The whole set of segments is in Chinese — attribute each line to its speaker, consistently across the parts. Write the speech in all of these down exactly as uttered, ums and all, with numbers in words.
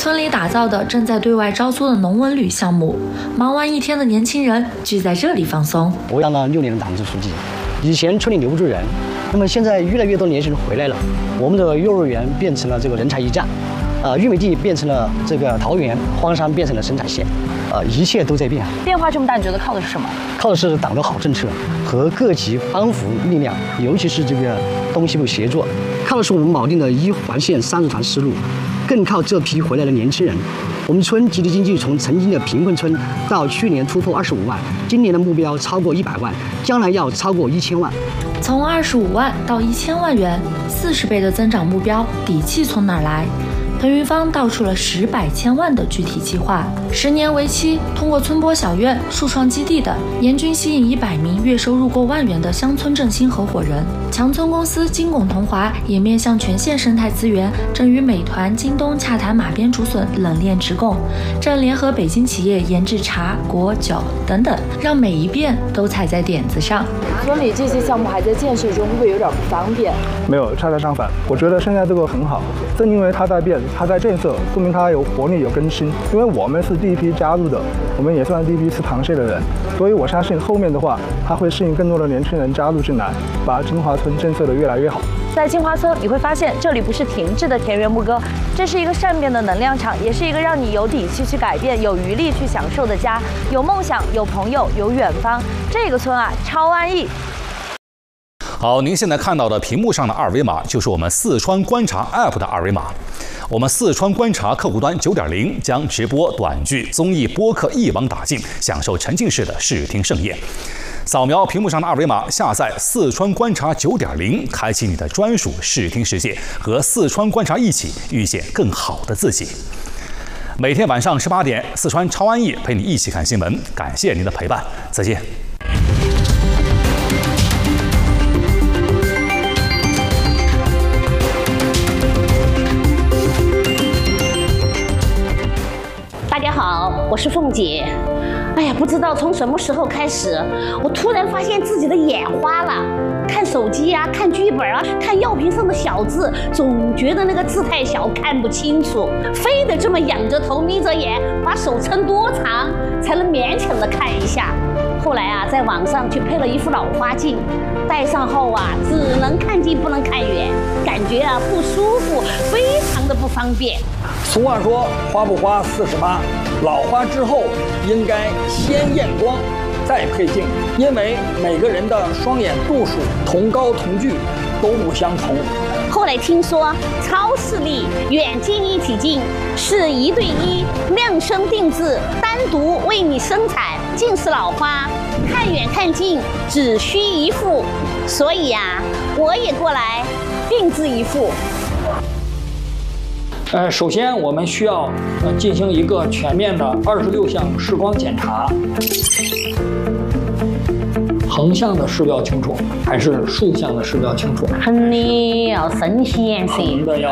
Speaker 1: 村里打造的正在对外招租的农文旅项目，忙完一天的年轻人聚在这里放松。
Speaker 2: 我当了六年的党支书记，以前村里留不住人，那么现在越来越多年轻人回来了，我们的幼儿园变成了这个人才驿站，呃，玉米地变成了这个桃园，荒山变成了生产线，呃，一切都在变。
Speaker 3: 变化这么大，你觉得靠的是什么？
Speaker 2: 靠的是党的好政策和各级帮扶力量，尤其是这个东西部协作，靠的是我们铆定的一环线三十团思路，更靠这批回来的年轻人。我们村集体经济从曾经的贫困村到去年突破二十五万，今年的目标超过一百万，将来要超过一千万。
Speaker 1: 从二十五万到一千万元，四十倍的增长目标，底气从哪儿来？彭云芳道出了十百千万的具体计划，十年为期，通过村播小院、树创基地等，年均吸引一百名月收入过万元的乡村振兴合伙人。强村公司金拱同华也面向全县生态资源，正与美团、京东洽谈马鞭竹笋冷链直供，正联合北京企业研制茶、果、酒等等，让每一遍都踩在点子上。
Speaker 3: 村里这些项目还在建设中，会不会有点不方便？
Speaker 4: 没有，恰恰相反，我觉得现在这个很好，正因为它在变。它在建设，说明它有活力、有更新。因为我们是第一批加入的，我们也算第一批吃螃蟹的人，所以我相信后面的话，它会吸引更多的年轻人加入进来，把金华村建设得越来越好。
Speaker 3: 在金华村，你会发现这里不是停滞的田园牧歌，这是一个善变的能量场，也是一个让你有底气去改变、有余力去享受的家。有梦想，有朋友，有远方。这个村啊，超安逸。
Speaker 5: 好，您现在看到的屏幕上的二维码就是我们四川观察 A P P 的二维码。我们四川观察客户端 九点零 将直播、短剧、综艺、播客一网打尽，享受沉浸式的视听盛宴。扫描屏幕上的二维码，下载四川观察 九点零， 开启你的专属视听世界，和四川观察一起遇见更好的自己。每天晚上十八点，四川超安逸陪你一起看新闻，感谢您的陪伴，再见。
Speaker 6: 大家好，我是凤姐。哎呀，不知道从什么时候开始，我突然发现自己的眼花了。看手机啊，看剧本啊，看药瓶上的小字，总觉得那个字太小，看不清楚，非得这么仰着头，眯着眼，把手撑多长，才能勉强的看一下。后来啊，在网上去配了一副老花镜，戴上后啊，只能看近不能看远，感觉啊不舒服，非常的不方便。
Speaker 7: 俗话说，花不花四十八，老花之后应该先验光，再配镜，因为每个人的双眼度数同高同距都不相同。
Speaker 6: 后来听说超视力远近一体镜是一对一量身定制，单独为你生产近视老花，看远看近只需一副，所以呀、啊，我也过来定制一副。
Speaker 7: 呃，首先我们需要呃进行一个全面的二十六项视光检查。横向的视标清楚，还是竖向的视标清楚？
Speaker 6: 横的要深显色。
Speaker 7: 横的要。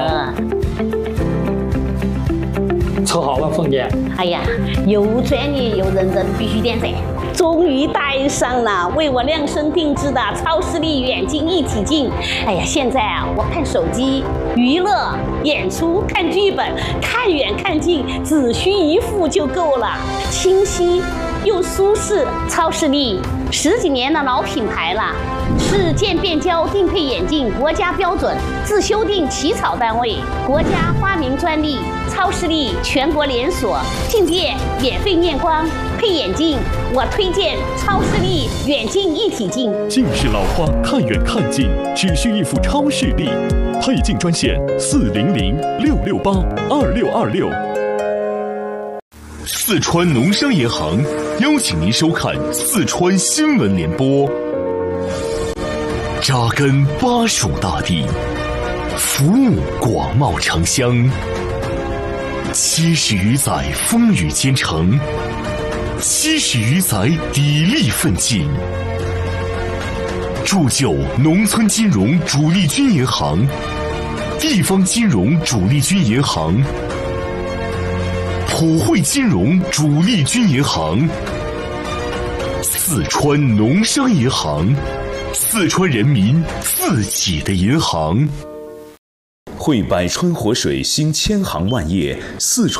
Speaker 7: 测好了，凤姐。
Speaker 6: 哎呀，又专业又认真，必须点赞。终于戴上了为我量身定制的超视力远近一体镜。哎呀，现在啊，我看手机、娱乐、演出、看剧本，看远看近只需一副就够了，清晰又舒适。超视力十几年的老品牌了，是渐变焦定配眼镜国家标准自修订起草单位，国家发明专利。超视力全国连锁，进店免费验光。配眼镜，我推荐超视力远近一体镜。
Speaker 8: 近视老花看远看近只需一副超视力，配镜专线四零零六六八二六二六。四川农商银行邀请您收看四川新闻联播。扎根巴蜀大地，服务广袤城乡，七十余载风雨兼程，七十余载砥砺奋进，铸就农村金融主力军银行、地方金融主力军银行、普惠金融主力军银行、四川农商银行，四川人民自己的银行。
Speaker 9: 汇百川活水兴千行万业，四川